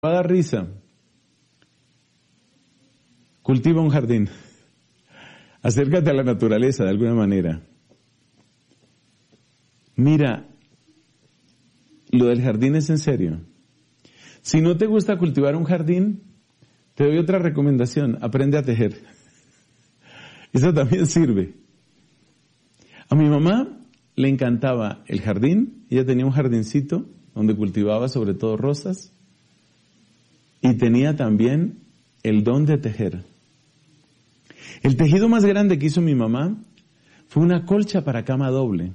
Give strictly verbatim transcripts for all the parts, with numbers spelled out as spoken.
va a dar risa. Cultiva un jardín. Acércate a la naturaleza de alguna manera. Mira, lo del jardín es en serio. Si no te gusta cultivar un jardín, te doy otra recomendación. Aprende a tejer. Eso también sirve. A mi mamá le encantaba el jardín. Ella tenía un jardincito donde cultivaba sobre todo rosas. Y tenía también el don de tejer. El tejido más grande que hizo mi mamá fue una colcha para cama doble.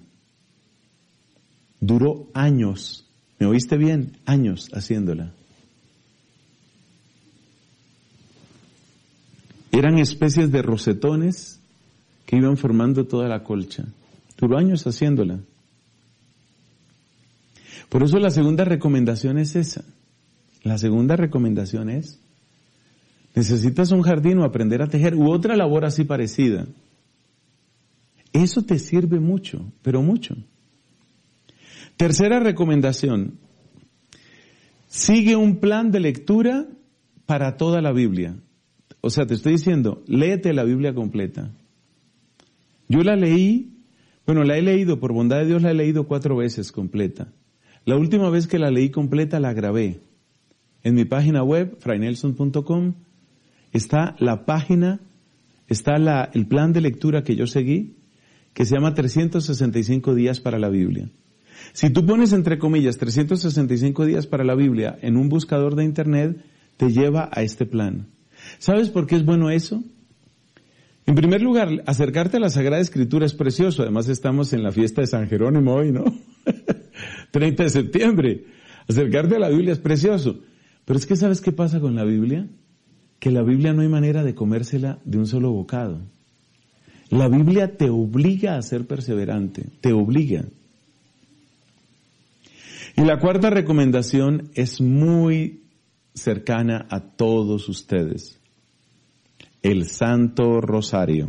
Duró años. ¿Me oíste bien? Años haciéndola. Eran especies de rosetones que iban formando toda la colcha. Duró años haciéndola. Por eso la segunda recomendación es esa. La segunda recomendación es, necesitas un jardín o aprender a tejer u otra labor así parecida. Eso te sirve mucho, pero mucho. Tercera recomendación, sigue un plan de lectura para toda la Biblia. O sea, te estoy diciendo, léete la Biblia completa. Yo la leí, bueno, la he leído, por bondad de Dios la he leído cuatro veces completa. La última vez que la leí completa la grabé. En mi página web, fray nelson punto com, está la página, está la, el plan de lectura que yo seguí, que se llama trescientos sesenta y cinco días para la Biblia. Si tú pones entre comillas trescientos sesenta y cinco días para la Biblia en un buscador de internet, te lleva a este plan. ¿Sabes por qué es bueno eso? En primer lugar, acercarte a la Sagrada Escritura es precioso. Además estamos en la fiesta de San Jerónimo hoy, ¿no? treinta de septiembre. Acercarte a la Biblia es precioso. Pero es que ¿sabes qué pasa con la Biblia? Que la Biblia no hay manera de comérsela de un solo bocado. La Biblia te obliga a ser perseverante, te obliga. Y la cuarta recomendación es muy cercana a todos ustedes. El Santo Rosario.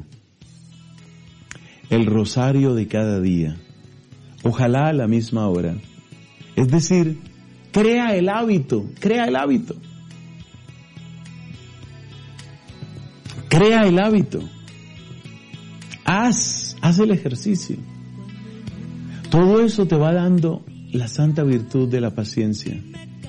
El rosario de cada día. Ojalá a la misma hora. Es decir, crea el hábito, crea el hábito. Crea el hábito. Haz, haz el ejercicio. Todo eso te va dando la santa virtud de la paciencia.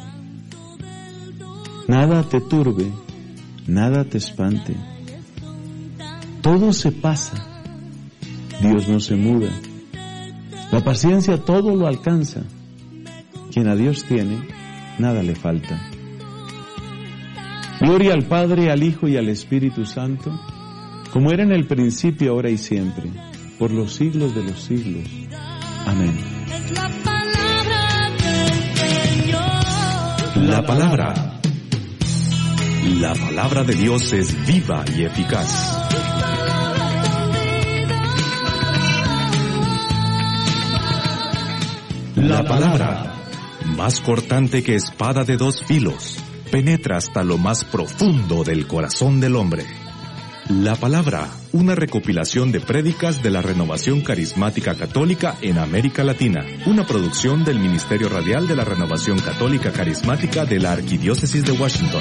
Nada te turbe, nada te espante. Todo se pasa. Dios no se muda. La paciencia todo lo alcanza. Quien a Dios tiene, nada le falta. Gloria al Padre, al Hijo y al Espíritu Santo, como era en el principio, ahora y siempre, por los siglos de los siglos. Amén. La palabra. La palabra de Dios es viva y eficaz. La palabra, más cortante que espada de dos filos, penetra hasta lo más profundo del corazón del hombre. La palabra, una recopilación de prédicas de la Renovación Carismática Católica en América Latina, una producción del Ministerio Radial de la Renovación Católica Carismática de la Arquidiócesis de Washington.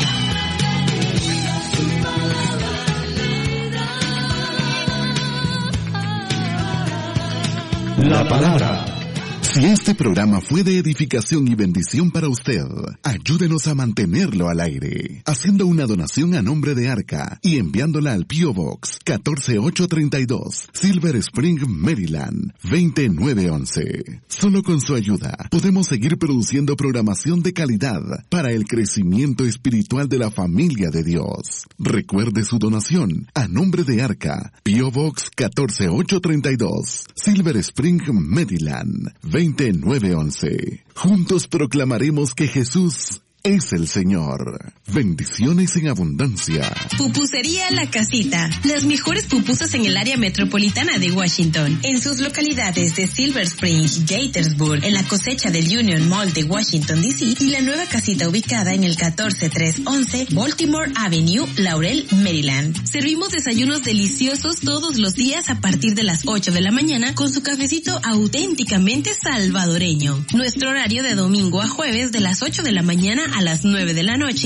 La palabra. Si este programa fue de edificación y bendición para usted, ayúdenos a mantenerlo al aire, haciendo una donación a nombre de Arca y enviándola al P O Box catorce ocho treinta y dos, Silver Spring, Maryland, veinte nueve once. Solo con su ayuda podemos seguir produciendo programación de calidad para el crecimiento espiritual de la familia de Dios. Recuerde su donación a nombre de Arca, P O Box catorce ocho treinta y dos, Silver Spring, Maryland, veinte nueve once. Juntos proclamaremos que Jesús es el Señor. Bendiciones en abundancia. Pupusería La Casita. Las mejores pupusas en el área metropolitana de Washington. En sus localidades de Silver Spring, Gaithersburg, en la cosecha del Union Mall de Washington, D C y la nueva casita ubicada en el catorce trescientos once Baltimore Avenue, Laurel, Maryland. Servimos desayunos deliciosos todos los días a partir de las ocho de la mañana con su cafecito auténticamente salvadoreño. Nuestro horario de domingo a jueves de las ocho de la mañana a las nueve de la noche